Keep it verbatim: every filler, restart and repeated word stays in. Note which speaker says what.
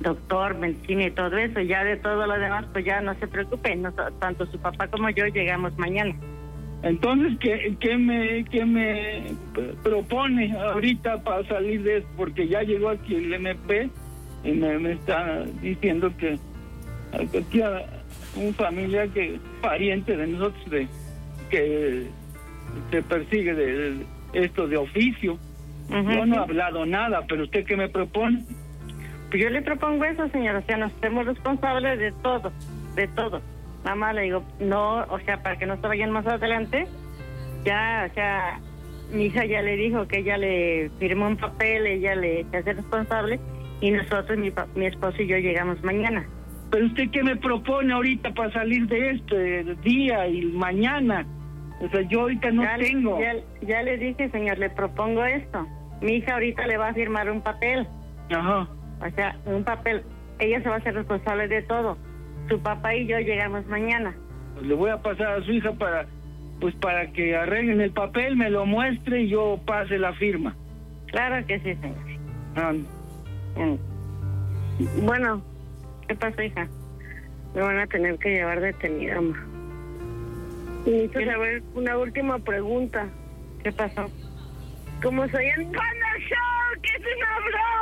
Speaker 1: doctor, medicina y todo eso. Ya de todo lo demás, pues ya no se preocupen. No, tanto su papá como yo llegamos mañana.
Speaker 2: Entonces, ¿qué, qué me qué me propone ahorita para salir de esto? Porque ya llegó aquí el M P y me, me está diciendo que aquí a un familiar que pariente de nosotros de que se persigue de, de esto de oficio. Uh-huh. Yo no he hablado nada, pero ¿usted qué me propone?
Speaker 1: Pues yo le propongo eso, señora, o sea, nos hacemos responsables de todo, de todo. Mamá, le digo, no, o sea, para que no se vayan más adelante, ya, o sea, mi hija ya le dijo que ella le firmó un papel, ella le se hace responsable, y nosotros, mi, mi esposo y yo, llegamos mañana.
Speaker 2: ¿Pero usted qué me propone ahorita para salir de este día y mañana? O sea, yo ahorita no
Speaker 1: ya
Speaker 2: tengo.
Speaker 1: Le, ya, ya le dije, señor, le propongo esto. Mi hija ahorita le va a firmar un papel.
Speaker 2: Ajá.
Speaker 1: O sea, un papel. Ella se va a hacer responsable de todo. Su papá y yo llegamos mañana.
Speaker 2: Pues le voy a pasar a su hija para, pues para que arreglen el papel, me lo muestre y yo pase la firma.
Speaker 1: Claro que sí, señor.
Speaker 2: Ah.
Speaker 1: Mm. Bueno, ¿qué pasó, hija? Me van a tener que llevar detenida, mamá.
Speaker 3: Necesito saber una última pregunta.
Speaker 1: ¿Qué pasó?
Speaker 3: ¿Cómo soy el Panda Show? ¿Qué es una broma?